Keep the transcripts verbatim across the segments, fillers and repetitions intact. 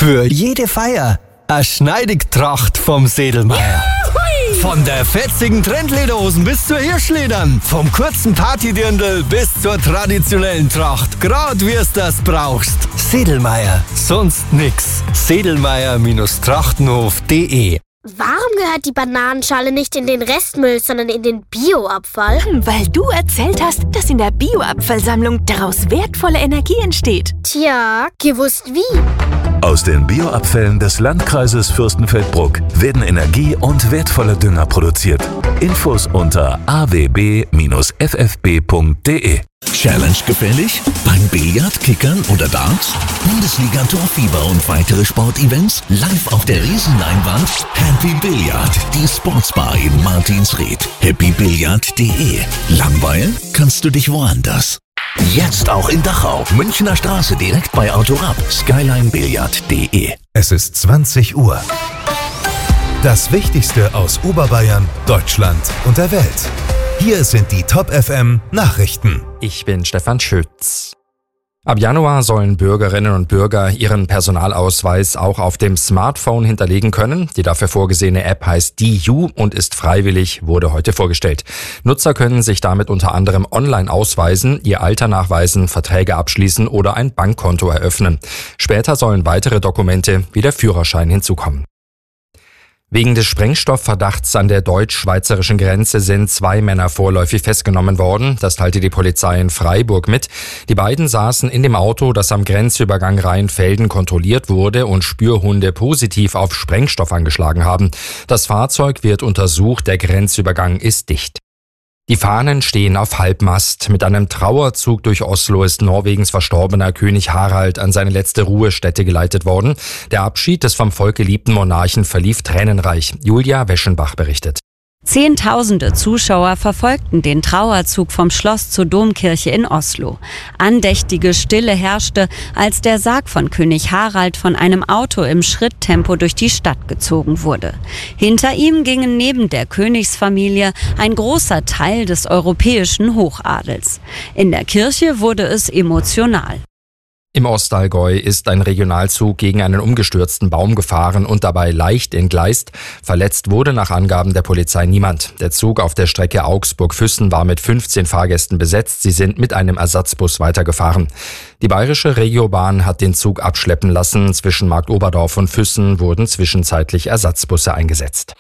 Für jede Feier eine Schneidigtracht vom Sedelmeier. Von der fetzigen Trendlederhosen bis zur Hirschledern. Vom kurzen Partydirndl bis zur traditionellen Tracht. Grad wie es das brauchst. Sedelmeier. Sonst nix. sedelmeier Trachtenhof punkt de. Warum gehört die Bananenschale nicht in den Restmüll, sondern in den Bioabfall? Weil du erzählt hast, dass in der Bioabfallsammlung daraus wertvolle Energie entsteht. Tja, gewusst wie. Aus den Bioabfällen des Landkreises Fürstenfeldbruck werden Energie und wertvolle Dünger produziert. Infos unter a w b f f b punkt de. Challenge gefällig? Beim Billard, Kickern oder Darts? Bundesliga Torfieber und weitere Sportevents live auf der Riesenleinwand? Happy Billard, die Sportsbar in Martinsried. happy billard punkt de. Langweilen? Kannst du dich woanders. Jetzt auch in Dachau, Münchner Straße direkt bei Autorab. skyline billard punkt de. Es ist zwanzig Uhr. Das Wichtigste aus Oberbayern, Deutschland und der Welt. Hier sind die Top F M Nachrichten. Ich bin Stefan Schütz. Ab Januar sollen Bürgerinnen und Bürger ihren Personalausweis auch auf dem Smartphone hinterlegen können. Die dafür vorgesehene App heißt D U und ist freiwillig, wurde heute vorgestellt. Nutzer können sich damit unter anderem online ausweisen, ihr Alter nachweisen, Verträge abschließen oder ein Bankkonto eröffnen. Später sollen weitere Dokumente wie der Führerschein hinzukommen. Wegen des Sprengstoffverdachts an der deutsch-schweizerischen Grenze sind zwei Männer vorläufig festgenommen worden. Das teilte die Polizei in Freiburg mit. Die beiden saßen in dem Auto, das am Grenzübergang Rheinfelden kontrolliert wurde und Spürhunde positiv auf Sprengstoff angeschlagen haben. Das Fahrzeug wird untersucht, der Grenzübergang ist dicht. Die Fahnen stehen auf Halbmast. Mit einem Trauerzug durch Oslo ist Norwegens verstorbener König Harald an seine letzte Ruhestätte geleitet worden. Der Abschied des vom Volk geliebten Monarchen verlief tränenreich. Julia Weschenbach berichtet. Zehntausende Zuschauer verfolgten den Trauerzug vom Schloss zur Domkirche in Oslo. Andächtige Stille herrschte, als der Sarg von König Harald von einem Auto im Schritttempo durch die Stadt gezogen wurde. Hinter ihm gingen neben der Königsfamilie ein großer Teil des europäischen Hochadels. In der Kirche wurde es emotional. Im Ostallgäu ist ein Regionalzug gegen einen umgestürzten Baum gefahren und dabei leicht entgleist. Verletzt wurde nach Angaben der Polizei niemand. Der Zug auf der Strecke Augsburg-Füssen war mit fünfzehn Fahrgästen besetzt. Sie sind mit einem Ersatzbus weitergefahren. Die bayerische Regiobahn hat den Zug abschleppen lassen. Zwischen Marktoberdorf und Füssen wurden zwischenzeitlich Ersatzbusse eingesetzt.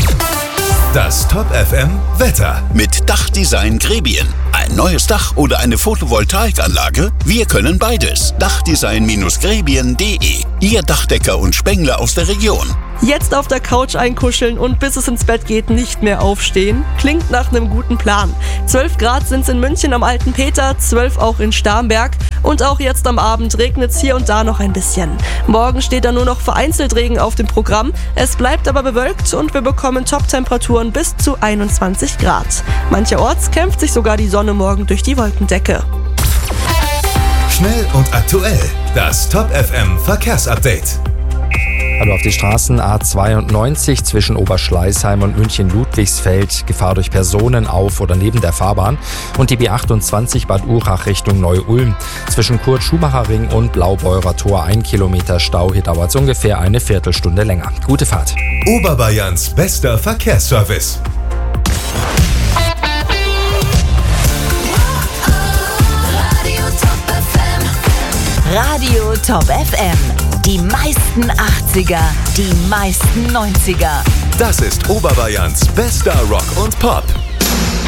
Das Top F M Wetter. Mit Dachdesign Grebien. Ein neues Dach oder eine Photovoltaikanlage? Wir können beides. Dachdesign Grebien punkt de. Ihr Dachdecker und Spengler aus der Region. Jetzt auf der Couch einkuscheln und bis es ins Bett geht nicht mehr aufstehen? Klingt nach einem guten Plan. zwölf Grad sind es in München am Alten Peter, zwölf auch in Starnberg. Und auch jetzt am Abend regnet es hier und da noch ein bisschen. Morgen steht da nur noch vereinzelt Regen auf dem Programm. Es bleibt aber bewölkt und wir bekommen Top-Temperaturen bis zu einundzwanzig Grad. Mancherorts kämpft sich sogar die Sonne morgen durch die Wolkendecke. Schnell und aktuell. Das Top F M Verkehrsupdate. Hallo auf die Straßen A zweiundneunzig zwischen Oberschleißheim und München-Ludwigsfeld. Gefahr durch Personen auf oder neben der Fahrbahn. Und die B achtundzwanzig Bad Urach Richtung Neu-Ulm. Zwischen Kurt-Schumacher-Ring und Blaubeurer Tor ein Kilometer Stau. Hier dauert es ungefähr eine Viertelstunde länger. Gute Fahrt. Oberbayerns bester Verkehrsservice. Radio Top F M. Die meisten achtziger, die meisten neunziger. Das ist Oberbayerns bester Rock und Pop.